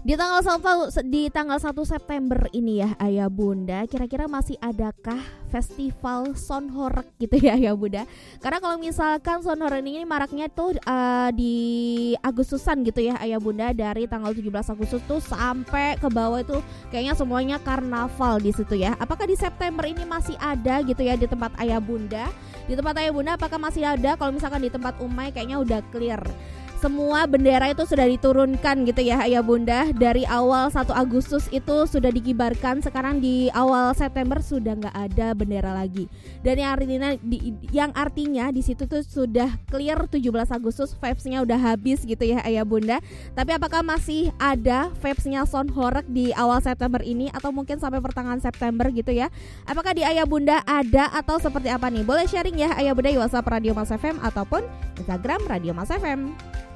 Di tanggal 1 September ini ya Ayah Bunda, kira-kira masih adakah festival Sonhoreg gitu ya Ayah Bunda? Karena kalau misalkan Sonhoreg ini maraknya tuh di Agustusan gitu ya Ayah Bunda, dari tanggal 17 Agustus tuh sampai ke bawah itu kayaknya semuanya karnaval di situ ya. Apakah di September ini masih ada gitu ya di tempat Ayah Bunda? Di tempat Ayah Bunda apakah masih ada? Kalau misalkan di tempat Umay kayaknya udah clear. Semua bendera itu sudah diturunkan gitu ya Ayah Bunda. Dari awal 1 Agustus itu sudah dikibarkan, sekarang di awal September sudah nggak ada bendera lagi. Dan yang artinya di situ tuh sudah clear 17 Agustus, vibes-nya udah habis gitu ya Ayah Bunda. Tapi apakah masih ada vibes-nya Sonhoreg di awal September ini atau mungkin sampai pertengahan September gitu ya? Apakah di Ayah Bunda ada atau seperti apa nih? Boleh sharing ya Ayah Bunda di WhatsApp Radio Mas FM ataupun Instagram Radio Mas FM.